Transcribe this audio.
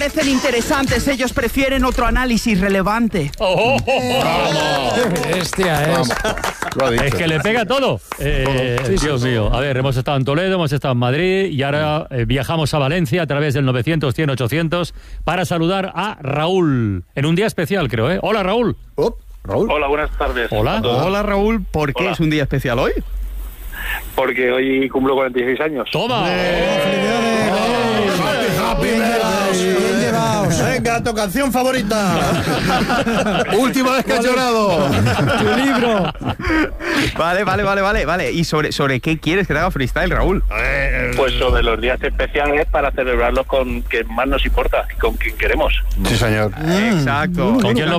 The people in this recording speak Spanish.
parecen interesantes, ellos prefieren otro análisis relevante. ¡Qué bestia es! Es que le pega todo. Dios mío. A ver, hemos estado en Toledo, hemos estado en Madrid y ahora viajamos a Valencia a través del 900-100-800 para saludar a Raúl. En un día especial, creo, ¿eh? Hola, Raúl. Raúl. Hola, buenas tardes. Hola. Hola, Raúl. ¿Por qué es un día especial hoy? Porque hoy cumplo 46 años. ¡Toma! Bien llevaos. Venga, tu canción favorita. Última vez que has llorado. Tu libro. Vale. ¿Y sobre qué quieres que te haga freestyle, Raúl? Pues sobre los días especiales para celebrarlos con quien más nos importa y con quien queremos. Sí, señor. Exacto. ¿Con quién lo